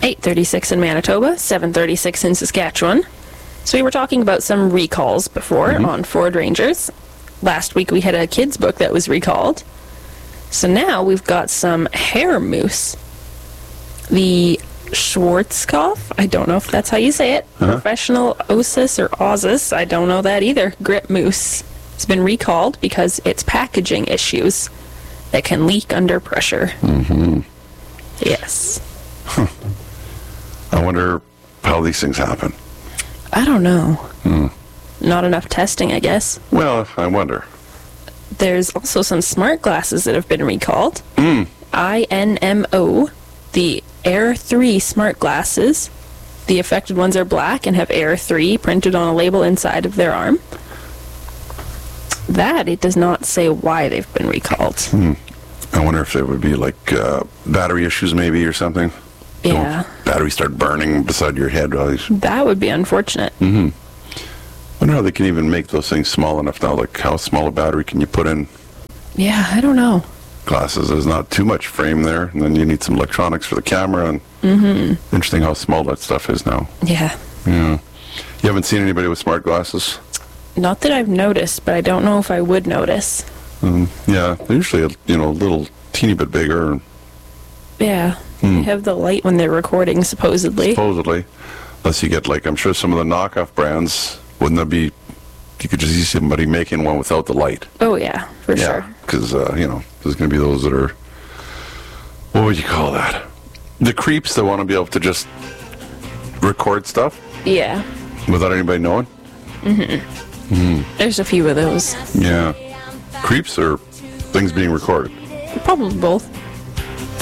8:36 in Manitoba, 7:36 in Saskatchewan. So we were talking about some recalls before on Ford Rangers. Last week we had a kid's book that was recalled. So now we've got some hair mousse. The Schwarzkopf, I don't know if that's how you say it. Professional Osis or Osis, I don't know that either. Grip mousse. It's been recalled because it's packaging issues that can leak under pressure. Yes. I wonder how these things happen. I don't know. Not enough testing, I guess. Well, I wonder. There's also some smart glasses that have been recalled. INMO, the Air 3 smart glasses. The affected ones are black and have Air 3 printed on a label inside of their arm. That, it does not say why they've been recalled. I wonder if there would be like battery issues maybe or something. Yeah. Battery start burning beside your head. That would be unfortunate. I wonder how they can even make those things small enough now. Like how small a battery can you put in Yeah, I don't know. glasses? There's not too much frame there. And then you need some electronics for the camera. And interesting how small that stuff is now. Yeah. Yeah. You haven't seen anybody with smart glasses? Not that I've noticed, but I don't know if I would notice. Yeah, they're usually a little teeny bit bigger. Yeah. They have the light when they're recording, supposedly. Supposedly, unless you get like, I'm sure some of the knockoff brands, wouldn't that be, you could just see somebody making one without the light. Oh, yeah, for sure. Because, there's going to be those that are, what would you call that? The creeps that want to be able to just record stuff Yeah. without anybody knowing. There's a few of those. Yeah. Creeps or things being recorded? Probably both.